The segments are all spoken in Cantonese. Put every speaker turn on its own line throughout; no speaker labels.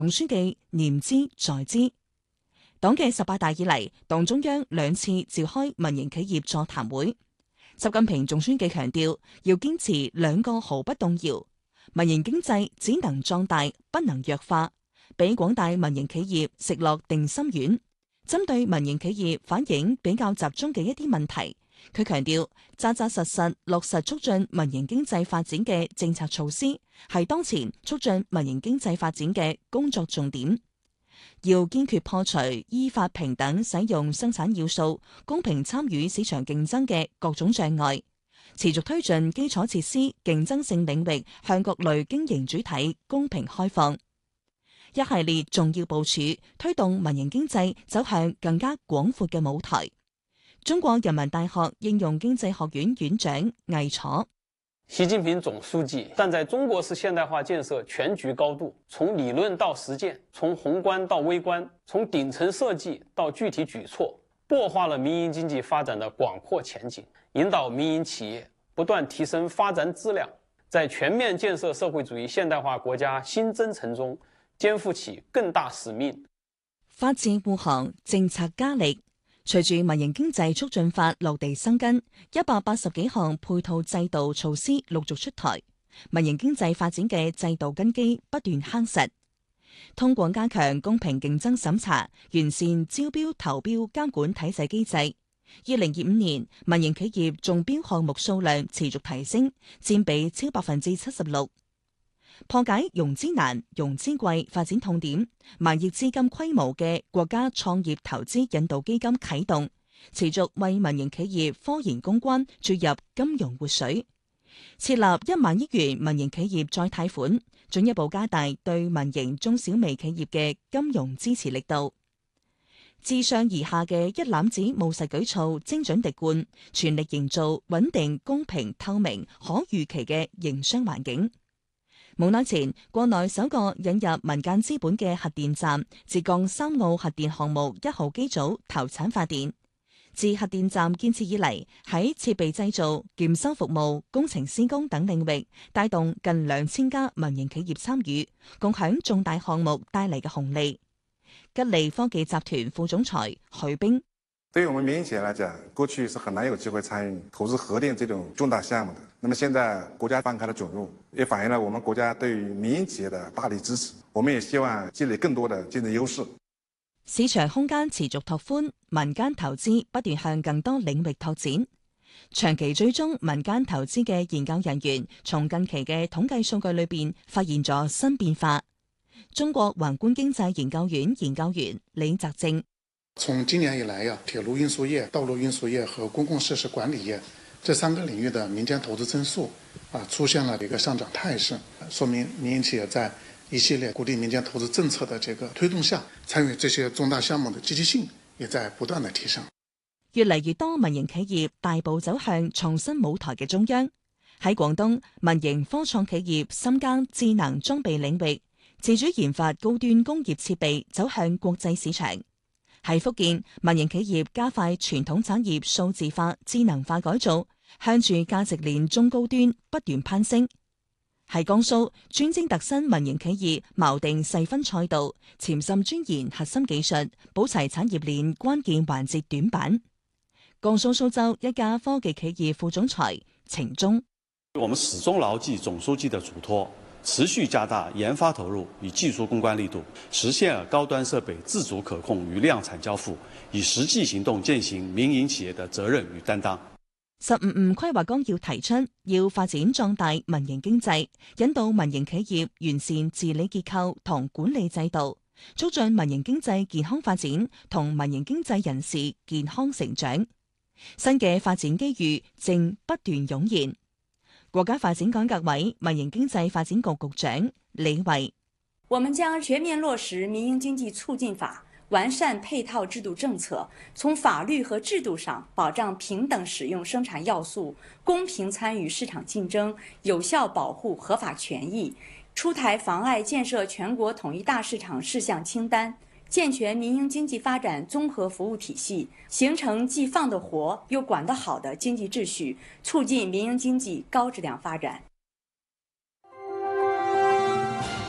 總書記念之在之。黨嘅18大以嚟，黨中央2次召開民營企業座談會。習近平總書記強調，要堅持2個毫不動搖，民營經濟只能壯大，不能弱化，俾廣大民營企業食落定心丸。針對民營企業反映比較集中嘅一啲問題，佢強調，扎扎實實落實促進民營經濟發展嘅政策措施，係當前促進民營經濟發展嘅工作重點。要堅決破除依法平等使用生產要素、公平參與市場競爭嘅各種障礙，持續推進基礎設施競爭性領域向各類經營主體公平開放。一系列重要部署，推動民營經濟走向更加廣闊嘅舞台。中國人民大學應用經濟學院院長魏楚。
習近平總書記站在中國式現代化建設全局高度，從理論到實踐，從宏觀到微觀，從頂層設計到具體舉措，擘畫了民營經濟發展的廣闊前景，引導民營企業不斷提升發展質量，在全面建設社會主義現代化國家新征程中肩負起更大使命。
法治護航，政策加力。隨住民營經濟促進法落地生根，180幾項配套制度措施陸續出台，民營經濟發展嘅制度根基不斷夯實。通過加強公平競爭審查，完善招標投標監管體制機制，2025年民營企業中標項目數量持續提升，佔比超76%。破解融資難、融資貴發展痛點，萬億資金規模嘅國家創業投資引導基金啟動，持續為民營企業科研攻關注入金融活水，設立1萬億元民營企業再貸款，進一步加大對民營中小微企業嘅金融支持力度。自上而下嘅一攬子務實舉措精準滴灌，全力營造穩定、公平、透明、可預期嘅營商環境。冇耐前，國內首個引入民間資本嘅核電站浙江三澳核電項目1號機組投產發電。自核電站建設以嚟，喺設備製造、驗收服務、工程施工等領域，帶動近2000家民營企業參與，共享重大項目帶嚟嘅紅利。吉利科技集團副總裁許兵：
對於我們民營企業來講，過去是很難有機會參與投資核電這種重大項目的。那麼現在國家放開了准入，也反映了我們國家對於民營企業的大力支持。我們也希望積累更多的競爭優勢。
市場空間持續拓寬，民間投資不斷向更多領域拓展。長期追蹤民間投資嘅研究人員，從近期嘅統計數據裏邊發現咗新變化。中國宏觀經濟研究院研究員李澤正：
從今年以來呀，鐵路運輸業、道路運輸業和公共設施管理業這3個領域的民間投資增速出現了一個上漲態勢，說明民營企業在一系列鼓勵民間投資政策的這個推動下，參與這些重大項目的積極性也在不斷的提升。
越嚟越多民營企業大步走向創新舞台嘅中央。喺廣東，民營科創企業深耕智能裝備領域，自主研發高端工業設備，走向國際市場。喺福建，民營企業加快傳統產業數字化、智能化改造，向住價值鏈中高端不斷攀升。喺江蘇，專精特新民營企業錨定細分賽道，潛心鑽研核心技術，補齊產業鏈關鍵環節短板。江蘇蘇州一家科技企業副總裁程忠：
我們始終牢記總書記的囑託，持續加大研發投入與技術攻關力度，實現高端設備自主可控與量產交付，以實際行動踐行民營企業的責任與擔當。
15五規劃綱要提出，要發展壯大民營經濟，引導民營企業完善治理結構同管理制度，促進民營經濟健康發展同民營經濟人士健康成長。新嘅發展機遇正不斷湧現。國家發展改革委民營經濟發展局局長李維：
我們將全面落實民營經濟促進法，完善配套制度政策，從法律和制度上保障平等使用生產要素，公平參與市場競爭，有效保護合法權益，出台妨礙建設全國統一大市場事項清單，健全民營經濟發展綜合服務體系，形成既放得活又管得好的經濟秩序，促進民營經濟高質量發展。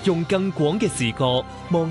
用更廣嘅視覺望